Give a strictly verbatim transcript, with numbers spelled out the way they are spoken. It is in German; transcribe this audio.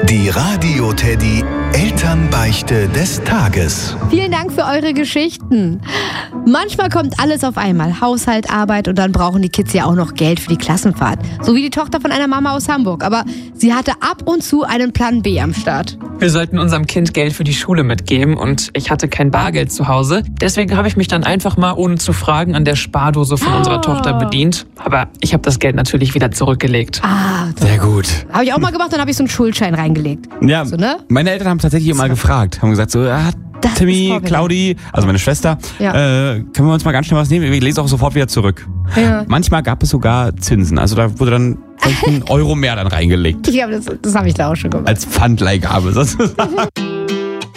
Die Radio Teddy Elternbeichte des Tages. Vielen Dank für eure Geschichten. Manchmal kommt alles auf einmal. Haushalt, Arbeit und dann brauchen die Kids ja auch noch Geld für die Klassenfahrt. So wie die Tochter von einer Mama aus Hamburg. Aber sie hatte ab und zu einen Plan B am Start. Wir sollten unserem Kind Geld für die Schule mitgeben und ich hatte kein Bargeld zu Hause. Deswegen habe ich mich dann einfach mal, ohne zu fragen, an der Spardose von Oh. unserer Tochter bedient. Aber ich habe das Geld natürlich wieder zurückgelegt. Ah, Sehr gut. habe ich auch mal gemacht, dann habe ich so einen Schuldschein reingelegt. Ja, So, ne? meine Eltern haben tatsächlich immer gefragt, haben gesagt so, ah, Das ist Timmy, vorbildlich. Claudi, also meine Schwester, Ja. äh, können wir uns mal ganz schnell was nehmen? Wir lesen auch sofort wieder zurück. Ja. Manchmal gab es sogar Zinsen, also da wurde dann vielleicht ein Euro mehr dann reingelegt. Ich glaube, das, das habe ich da auch schon gemacht. Als Pfandleihgabe sozusagen.